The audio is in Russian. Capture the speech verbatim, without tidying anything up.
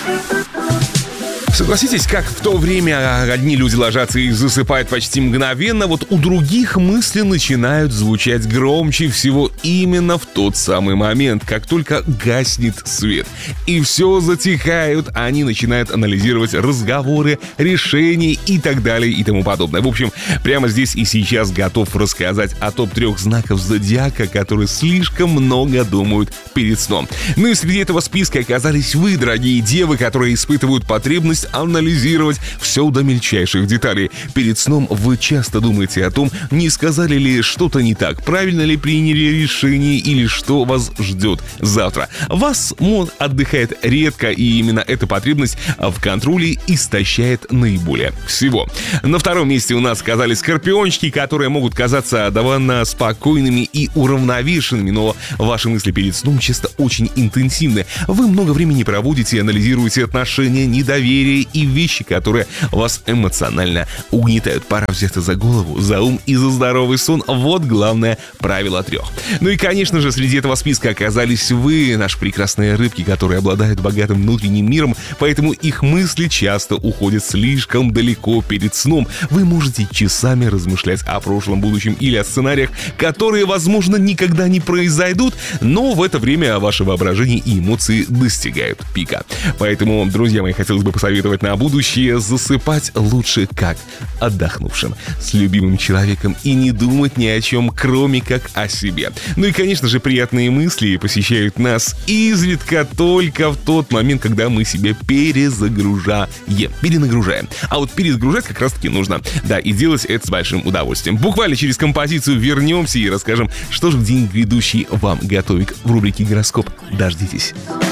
Согласитесь, как в то время одни люди ложатся и засыпают почти мгновенно, вот у других мысли начинают звучать громче всего именно в тот самый момент, как только гаснет свет. И все затихают, а они начинают анализировать разговоры, решения и так далее и тому подобное. В общем, прямо здесь и сейчас готов рассказать о топ трех знаков зодиака, которые слишком много думают перед сном. Ну и среди этого списка оказались вы, дорогие девы, которые испытывают потребность анализировать все до мельчайших деталей. Перед сном вы часто думаете о том, не сказали ли что-то не так, правильно ли приняли решение или что вас ждет завтра. Вас мозг отдыхает редко, и именно эта потребность в контроле истощает наиболее всего. На втором месте у нас оказались скорпиончики, которые могут казаться довольно спокойными и уравновешенными, но ваши мысли перед сном часто очень интенсивны. Вы много времени проводите и анализируете отношения, недоверие и вещи, которые вас эмоционально угнетают. Пора взяться за голову, за ум и за здоровый сон. Вот главное правило трех. Ну и, конечно же, среди этого списка оказались вы, наши прекрасные рыбки, которые обладают богатым внутренним миром, поэтому их мысли часто уходят слишком далеко перед сном. Вы можете часами размышлять о прошлом, будущем или о сценариях, которые, возможно, никогда не произойдут, но в это время ваше воображение и эмоции достигают пика. Поэтому, друзья мои, хотелось бы посоветовать на будущее: засыпать лучше как отдохнувшим, с любимым человеком и не думать ни о чем, кроме как о себе. Ну и, конечно же, приятные мысли посещают нас изредка только в тот момент, когда мы себя перезагружаем, перенагружаем. А вот перезагружать как раз-таки нужно. Да, и делать это с большим удовольствием. Буквально через композицию вернемся и расскажем, что же в день грядущий вам готовит в рубрике «Гороскоп». Дождитесь.